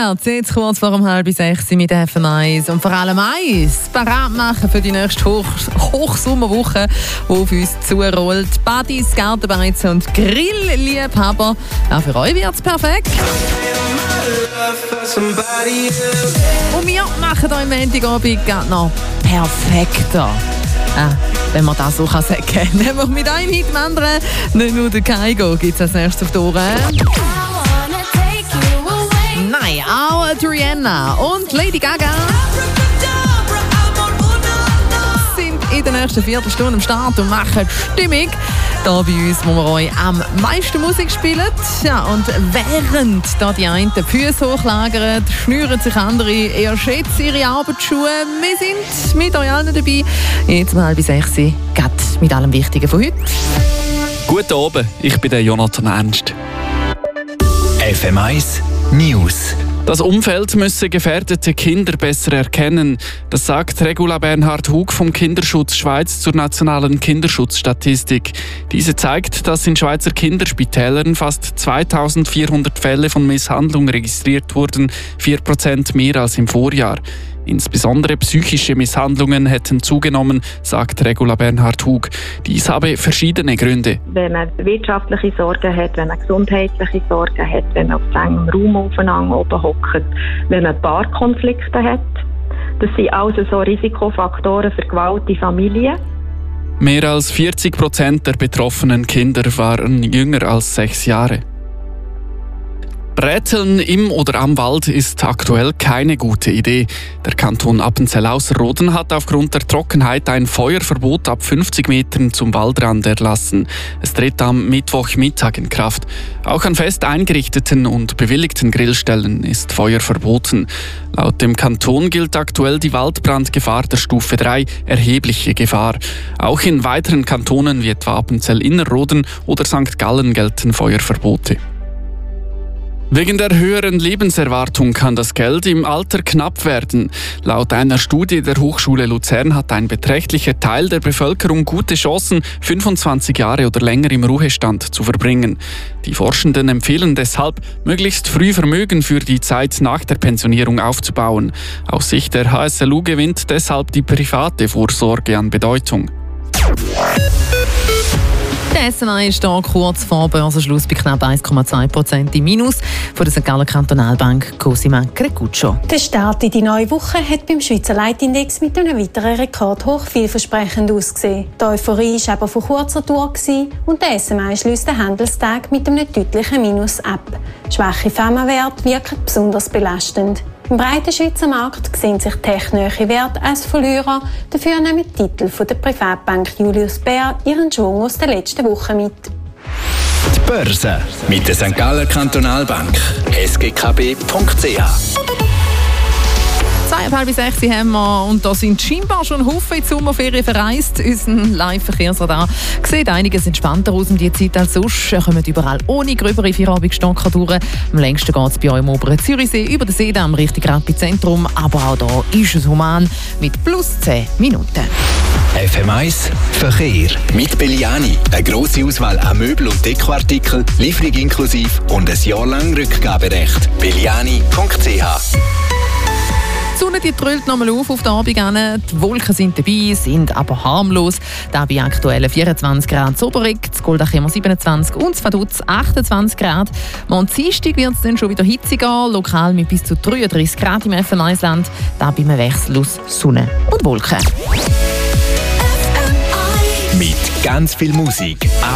wär's jetzt kurz vor 5:30 mit FM1 und vor allem eins parat machen für die nächste Hochsommerwoche, die auf uns zurollt. Partys, Gartenbeizen und Grillliebhaber. Auch für euch wird's perfekt. Und wir machen euch am Montagabend gerade noch perfekter. Wenn man das so sagen kann. Nämlich mit einem Hit dem anderen. Nicht nur der Kaigo gibt es als nächstes auf die Ohren. Nein, auch Rihanna und Lady Gaga sind in der nächsten Viertelstunde am Start und machen Stimmung. Da bei uns, wo wir euch am meisten Musik spielen. Ja, und während da die einen die Füße hochlagern, schnüren sich andere eher schätz ihre Arbeitsschuhe. Wir sind mit euch allen dabei. Jetzt um 5:30 gerade mit allem Wichtigen von heute. Guten Abend, ich bin der Jonathan Ernst. FM1 News. Das Umfeld müsse gefährdete Kinder besser erkennen. Das sagt Regula Bernhard Hug vom Kinderschutz Schweiz zur nationalen Kinderschutzstatistik. Diese zeigt, dass in Schweizer Kinderspitälern fast 2400 Fälle von Misshandlung registriert wurden, 4% mehr als im Vorjahr. Insbesondere psychische Misshandlungen hätten zugenommen, sagt Regula Bernhard Hug. Dies habe verschiedene Gründe. Wenn man wirtschaftliche Sorgen hat, wenn man gesundheitliche Sorgen hat, wenn man auf engem Raum aufeinander oben hockt, wenn man Paarkonflikte hat. Das sind also so Risikofaktoren für Gewalt in Familien. Mehr als 40% der betroffenen Kinder waren jünger als 6 Jahre. Bräteln im oder am Wald ist aktuell keine gute Idee. Der Kanton Appenzell-Ausserrhoden hat aufgrund der Trockenheit ein Feuerverbot ab 50 Metern zum Waldrand erlassen. Es tritt am Mittwochmittag in Kraft. Auch an fest eingerichteten und bewilligten Grillstellen ist Feuer verboten. Laut dem Kanton gilt aktuell die Waldbrandgefahr der Stufe 3, erhebliche Gefahr. Auch in weiteren Kantonen wie etwa Appenzell-Innerrhoden oder St. Gallen gelten Feuerverbote. Wegen der höheren Lebenserwartung kann das Geld im Alter knapp werden. Laut einer Studie der Hochschule Luzern hat ein beträchtlicher Teil der Bevölkerung gute Chancen, 25 Jahre oder länger im Ruhestand zu verbringen. Die Forschenden empfehlen deshalb, möglichst früh Vermögen für die Zeit nach der Pensionierung aufzubauen. Aus Sicht der HSLU gewinnt deshalb die private Vorsorge an Bedeutung. Der SNA ist hier kurz vor Börsenschluss bei knapp 1,2% im Minus. Von der St. Galler Kantonalbank Cosima Crecuccio. Der Start in die neue Woche hat beim Schweizer Leitindex mit einem weiteren Rekordhoch vielversprechend ausgesehen. Die Euphorie war aber von kurzer Dauer und der SMA schließt den Handelstag mit einem deutlichen Minus ab. Schwache Pharmawerte wirken besonders belastend. Im breiten Schweizer Markt sehen sich technische Werte als Verlierer. Dafür nehmen die Titel von der Privatbank Julius Baer ihren Schwung aus der letzten Woche mit. Die Börse mit der St. Galler Kantonalbank. sgkb.ch. 5:30 haben wir und da sind scheinbar schon Haufen in die Sommerferien verreist. Unser Live-Verkehrsradar sieht einiges entspannter aus um die Zeit als sonst. Wir kommen überall ohne gröbere Feierabendstocker durch. Am längsten geht es bei euch im oberen Zürichsee über den Seedamm Richtung Rapid-Zentrum. Aber auch da ist es human mit plus 10 Minuten. FM1 Verkehr mit Belliani. Eine grosse Auswahl an Möbel- und Dekoartikeln, Lieferung inklusive und ein Jahr lang Rückgaberecht. Belliani.ch. Die Sonne die trölt nochmal auf den Abend hin. Die Wolken sind dabei, sind aber harmlos. Da bei aktuellen 24 Grad zu Oberregg, das Goldach immer 27 und das Vaduz 28 Grad. Am Dienstag wird es dann schon wieder hitziger, lokal mit bis zu 33 Grad im FM1-Land. Da bei einem Wechsel aus Sonne und Wolken. Mit ganz viel Musik.